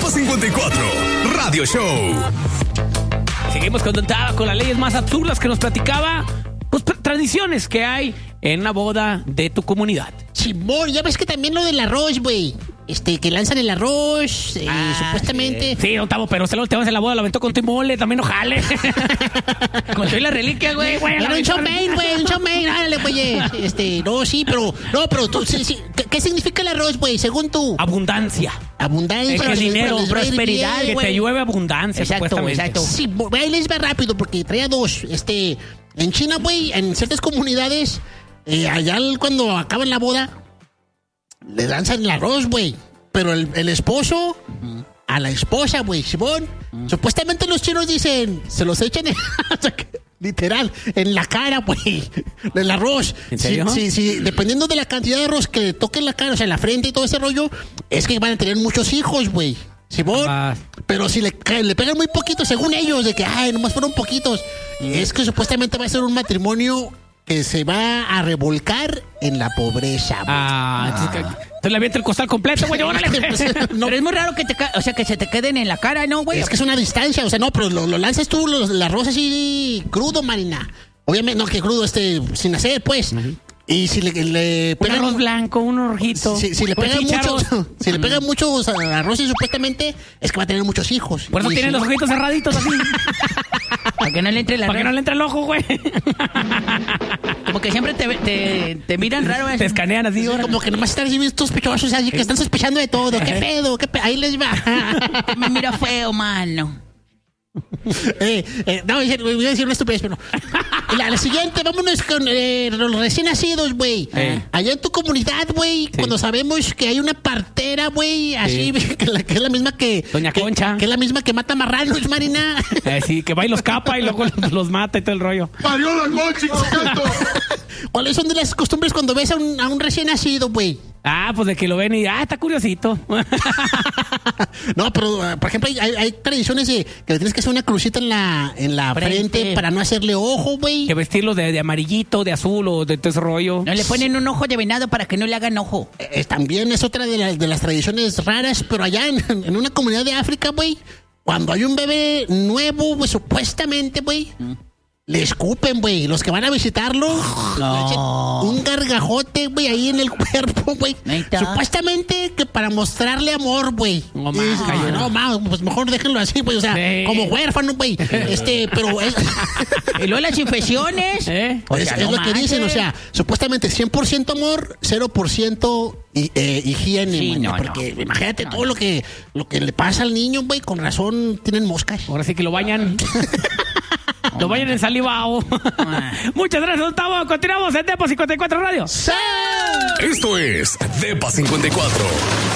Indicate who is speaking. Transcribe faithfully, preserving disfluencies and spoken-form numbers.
Speaker 1: Depa cincuenta y cuatro Radio Show.
Speaker 2: Seguimos con Don Taba, con las leyes más absurdas que nos platicaba. Pues tradiciones que hay en una boda de tu comunidad.
Speaker 3: Simón, ya ves que también lo del arroz, güey. Este, que lanzan el arroz, eh, ah, supuestamente.
Speaker 2: Sí, sí, Don Tavo, pero usted lo te vas en la boda, lo aventó con tu mole, también no jale. Con tu y la reliquia, güey.
Speaker 3: Sí, era un chomain, güey, un chomain, árale, güey. Este, no, sí, pero, no, pero tú, sí, sí. ¿Qué, ¿Qué significa el arroz, güey, según tú?
Speaker 2: Abundancia.
Speaker 3: Abundancia.
Speaker 2: Es que dinero, prosperidad,
Speaker 3: bien,
Speaker 2: que te llueve abundancia,
Speaker 3: exacto, exacto. Sí, ahí les va rápido, porque traía dos. Este, en China, güey, en ciertas comunidades, eh, allá cuando acaban la boda, le lanzan el arroz, güey. Pero el, el esposo uh-huh. a la esposa, güey, Simón. Uh-huh. Supuestamente los chinos dicen, se los echan en, literal, en la cara, güey. El arroz.
Speaker 2: ¿En serio?
Speaker 3: Sí, sí, sí. Dependiendo de la cantidad de arroz que toque en la cara, o sea, en la frente y todo ese rollo, es que van a tener muchos hijos, güey. Simón. Ah. Pero si le, le pegan muy poquito, según ellos, de que, ay, nomás fueron poquitos. Uh-huh. Es que supuestamente va a ser un matrimonio que se va a revolcar en la pobreza, güey.
Speaker 2: Ah, ah. Entonces le avienta el costal completo, güey. Órale.
Speaker 4: No, pero es muy raro que te ca- o sea, que se te queden en la cara, ¿no, güey?
Speaker 3: Es que es una distancia, o sea, no, pero lo, lo lanzas tú, lo, el arroz así crudo, Marina. Obviamente, no, que crudo, este, sin hacer, pues. Uh-huh. Y si le, le
Speaker 2: pegan... Un arroz blanco, un rojito.
Speaker 3: Si, si le pegan muchos, si le pegan muchos arroces, supuestamente, es que va a tener muchos hijos.
Speaker 2: Por eso tienen si los ojitos cerraditos así.
Speaker 4: Para que no le entre la
Speaker 2: Para que no le entre el ojo, güey.
Speaker 4: Como que siempre te, te, te miran raro.
Speaker 2: Te escanean así.
Speaker 3: Sí, como que nomás están así sospechosos, así que están sospechando de todo. ¿Qué pedo? ¿Qué pedo? Ahí les va.
Speaker 4: Me mira feo, mano.
Speaker 3: eh, eh, no, voy a decir una estupidez, pero la, la siguiente, vámonos con eh, los recién nacidos, güey. Eh. Allá en tu comunidad, güey, sí. Cuando sabemos que hay una partera, güey, así, sí. que, la, que es la misma que
Speaker 2: Doña
Speaker 3: que,
Speaker 2: Concha,
Speaker 3: que es la misma que mata marranos, Marina.
Speaker 2: Eh, sí, que va y los capa y luego los, los mata y todo el rollo.
Speaker 5: ¡Parió las noches,
Speaker 3: ¿Cuáles son de las costumbres cuando ves a un, a un recién nacido, güey?
Speaker 2: Ah, pues de que lo ven y, ah, está curiosito.
Speaker 3: No, pero, uh, por ejemplo, hay, hay tradiciones de que le tienes que hacer una crucita en la, en la frente. frente para no hacerle ojo, güey.
Speaker 2: Que vestirlo de, de amarillito, de azul o de todo ese rollo.
Speaker 4: No le ponen un ojo de venado para que no le hagan ojo.
Speaker 3: Eh, también es otra de, la, de las tradiciones raras, pero allá en, en una comunidad de África, güey, cuando hay un bebé nuevo, güey, supuestamente, güey, ¿Mm? le escupen, güey. Los que van a visitarlo, no. un gargajote, güey, ahí en el cuerpo, güey. Supuestamente que para mostrarle amor, güey.
Speaker 2: No, más,
Speaker 3: no, más, pues mejor déjenlo así, güey. O sea, sí. como huérfano, güey. Este, pero es...
Speaker 4: Y luego las infecciones.
Speaker 3: ¿Eh? Es, Oiga, es no lo manches. Que dicen, o sea, supuestamente cien por ciento amor, cero por ciento y, eh, higiene, sí, no, porque no. imagínate no, todo no. lo que lo que le pasa al niño, güey, con razón tienen moscas.
Speaker 2: Ahora sí que lo bañan. Lo vayan en salivao. Muchas gracias, Gustavo. Continuamos en Depa cincuenta y cuatro Radio.
Speaker 1: ¡Sí! Esto es Depa cincuenta y cuatro.